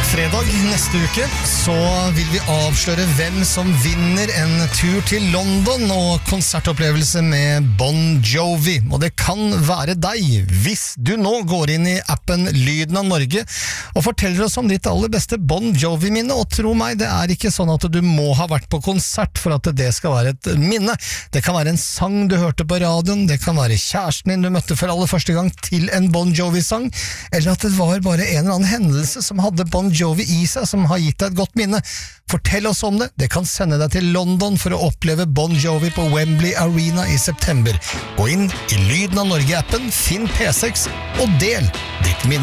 Fredag neste uke så vil vi avsløre hvem som vinner en tur til London og konsertopplevelse med Bon Jovi. Og det kan være deg hvis du nå går inn i appen Lyden av Norge og forteller oss om ditt aller beste Bon Jovi-minne. Og tro meg, det er ikke sånn at du må ha vært på konsert for at det skal være et minne. Det kan være en sang du hørte på radioen, det kan være kjæresten din du møtte for aller første gang til en Bon Jovi-sang, eller at det var bare en eller annen hendelse som hadde Bon Jovi i seg, som har gitt deg et godt minne. Fortell oss om det. Det kan sende deg til London for å oppleve Bon Jovi på Wembley Arena i september. Gå inn i Lyden av Norge-appen, finn P6 og del ditt minne.